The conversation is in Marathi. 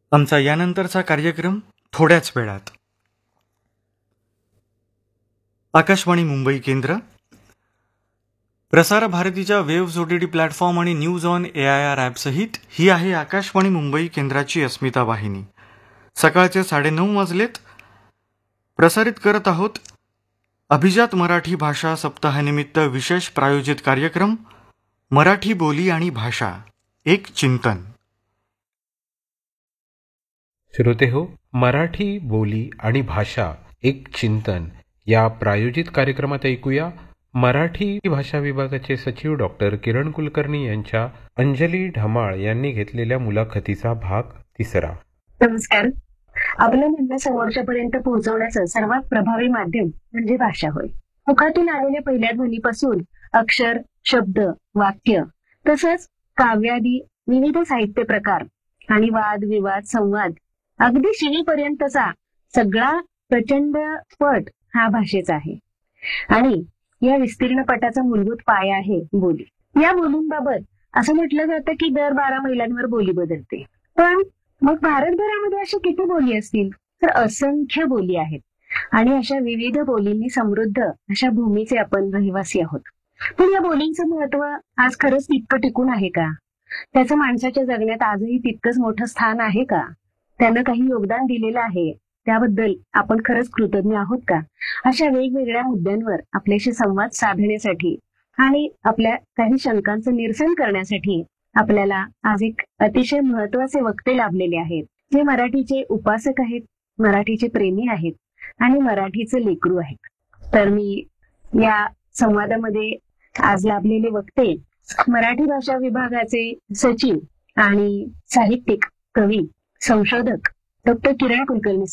आमचा यानंतरचा कार्यक्रम थोड्याच वेळात. आकाशवाणी मुंबई केंद्र, प्रसार भारतीच्या वेव्हज OTT प्लॅटफॉर्म आणि न्यूज ऑन AIR ॲपसहित ही आहे आकाशवाणी मुंबई केंद्राची अस्मिता वाहिनी. सकाळचे 9:30 वाजलेत. प्रसारित करत आहोत अभिजात मराठी भाषा सप्ताहानिमित्त विशेष प्रायोजित कार्यक्रम मराठी बोली आणि भाषा एक चिंतन. श्रोते हो, मराठी बोली आणि भाषा एक चिंतन या प्रायोजित कार्यक्रमात ऐकूया मराठी भाषा विभागाचे सचिव डॉक्टर किरण कुलकर्णी यांच्या अंजली ढमाळ यांनी घेतलेल्या मुलाखतीचा भाग 3. नमस्कार. आपलं म्हणणं समोरच्यापर्यंत पोहोचवण्याचं सर्वात प्रभावी माध्यम म्हणजे भाषा होय. मुखातून आलेल्या पहिल्या ध्वनीपासून अक्षर, शब्द, वाक्य तसंच काव्यादी विविध साहित्य प्रकार आणि वाद विवाद संवाद अगदी शिवीपर्यंतचा सगळा प्रचंड पट हा भाषेचा आहे. आणि या विस्तीर्ण पटाचा मूलभूत पाया आहे बोली. या बोलींबाबत असं म्हटलं जातं की दर 12 मैलांवर बोली बदलते. पण मग भारतभरामध्ये अशा किती बोली असतील? तर असंख्य बोली आहेत. आणि अशा विविध बोलींनी समृद्ध अशा भूमीचे आपण रहिवासी आहोत. पण या बोलींचं महत्व आज खरंच तितकं टिकून आहे का? त्याचं माणसाच्या जगण्यात आजही तितकंच मोठं स्थान आहे का? त्यानं काही योगदान दिलेलं आहे, त्याबद्दल आपण खरंच कृतज्ञ आहोत का? अशा वेगवेगळ्या मुद्द्यांवर आपल्याशी संवाद साधण्यासाठी आणि आपल्या काही शंकांचं निरसन करण्यासाठी आपल्याला आज एक अतिशय महत्वाचे वक्ते लाभलेले आहेत, जे मराठीचे उपासक आहेत, मराठीचे प्रेमी आहेत आणि मराठीचे लेकरू आहेत. तर मी या संवादामध्ये आज लाभलेले वक्ते मराठी भाषा विभागाचे सचिव आणि साहित्यिक, कवी, संशोधक डॉक्टर किरण कुलकर्णी